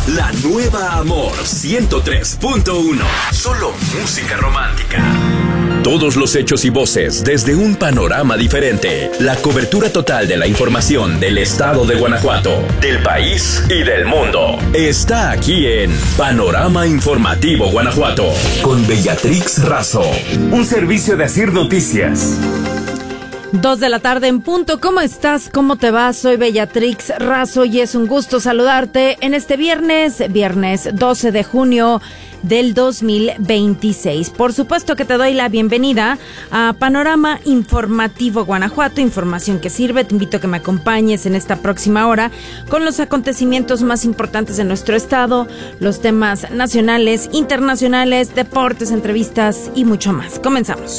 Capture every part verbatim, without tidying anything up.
La nueva Amor ciento tres punto uno. Solo música romántica. Todos los hechos y voces desde un panorama diferente. La cobertura total de la información del estado de Guanajuato, del país y del mundo. Está aquí en Panorama Informativo Guanajuato. Con Bellatrix Razo. Un servicio de Asir Noticias. Dos de la tarde en punto. ¿Cómo estás? ¿Cómo te va? Soy Bellatrix Razo y es un gusto saludarte en este viernes, viernes doce de junio del dos mil veintiséis. Por supuesto que te doy la bienvenida a Panorama Informativo Guanajuato, información que sirve. Te invito a que me acompañes en esta próxima hora con los acontecimientos más importantes de nuestro estado, los temas nacionales, internacionales, deportes, entrevistas y mucho más. Comenzamos.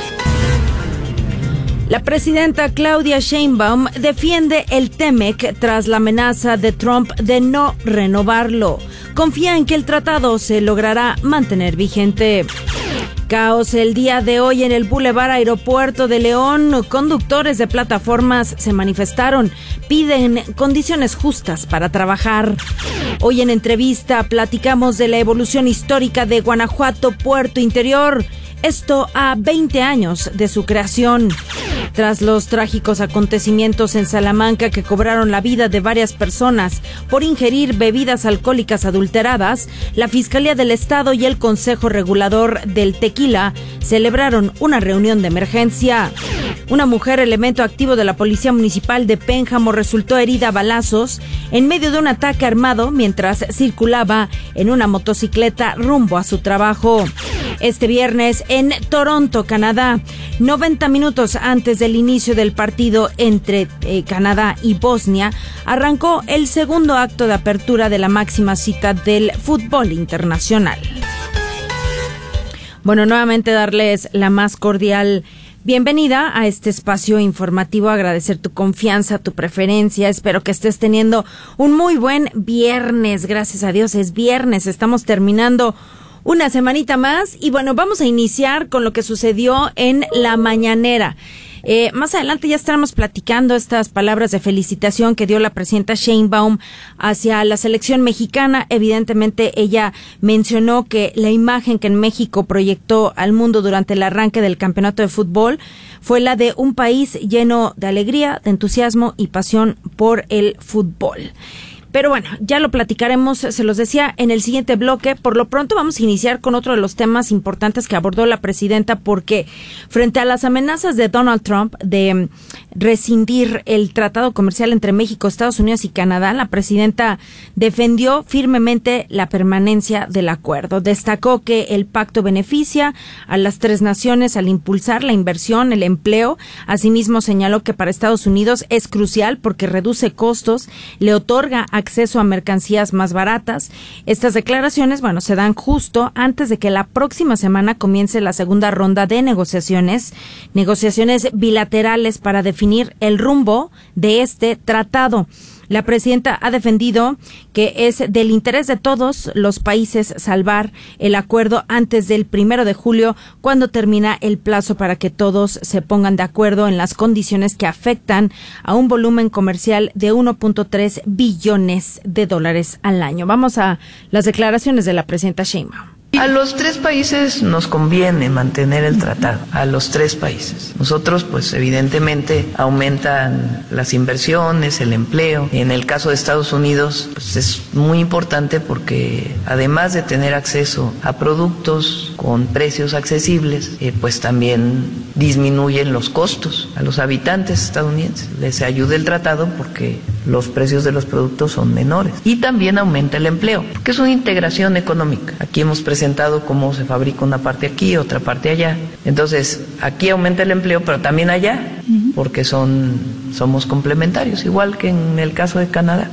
La presidenta Claudia Sheinbaum defiende el T-MEC tras la amenaza de Trump de no renovarlo. Confía en que el tratado se logrará mantener vigente. Caos el día de hoy en el Boulevard Aeropuerto de León. Conductores de plataformas se manifestaron, piden condiciones justas para trabajar. Hoy en entrevista platicamos de la evolución histórica de Guanajuato, Puerto Interior. Esto a veinte años de su creación. Tras los trágicos acontecimientos en Salamanca que cobraron la vida de varias personas por ingerir bebidas alcohólicas adulteradas, la Fiscalía del Estado y el Consejo Regulador del Tequila celebraron una reunión de emergencia. Una mujer, elemento activo de la Policía Municipal de Pénjamo, resultó herida a balazos en medio de un ataque armado mientras circulaba en una motocicleta rumbo a su trabajo. Este viernes en Toronto, Canadá, noventa minutos antes del inicio del partido entre eh, Canadá y Bosnia, arrancó el segundo acto de apertura de la máxima cita del fútbol internacional. Bueno, nuevamente darles la más cordial bienvenida a este espacio informativo, agradecer tu confianza, tu preferencia. Espero que estés teniendo un muy buen viernes. Gracias a Dios es viernes, estamos terminando una semanita más y bueno, vamos a iniciar con lo que sucedió en la mañanera. Eh, más adelante ya estaremos platicando estas palabras de felicitación que dio la presidenta Sheinbaum hacia la selección mexicana. Evidentemente ella mencionó que la imagen que en México proyectó al mundo durante el arranque del campeonato de fútbol fue la de un país lleno de alegría, de entusiasmo y pasión por el fútbol. Pero bueno, ya lo platicaremos, se los decía, en el siguiente bloque. Por lo pronto vamos a iniciar con otro de los temas importantes que abordó la presidenta, porque frente a las amenazas de Donald Trump de rescindir el tratado comercial entre México, Estados Unidos y Canadá, la presidenta defendió firmemente la permanencia del acuerdo. Destacó que el pacto beneficia a las tres naciones al impulsar la inversión, el empleo. Asimismo, señaló que para Estados Unidos es crucial porque reduce costos, le otorga acceso a mercancías más baratas. Estas declaraciones, bueno, se dan justo antes de que la próxima semana comience la segunda ronda de negociaciones, negociaciones bilaterales para definir el rumbo de este tratado. La presidenta ha defendido que es del interés de todos los países salvar el acuerdo antes del primero de julio, cuando termina el plazo para que todos se pongan de acuerdo en las condiciones que afectan a un volumen comercial de uno punto tres billones de dólares al año. Vamos a las declaraciones de la presidenta Sheinbaum. A los tres países nos conviene mantener el tratado, a los tres países. Nosotros, pues evidentemente, aumentan las inversiones, el empleo. En el caso de Estados Unidos, pues es muy importante porque además de tener acceso a productos con precios accesibles, eh, pues también disminuyen los costos a los habitantes estadounidenses. Les ayuda el tratado porque los precios de los productos son menores. Y también aumenta el empleo, porque es una integración económica. Aquí hemos presentado cómo se fabrica una parte aquí, otra parte allá. Entonces, aquí aumenta el empleo, pero también allá, porque son somos complementarios, igual que en el caso de Canadá.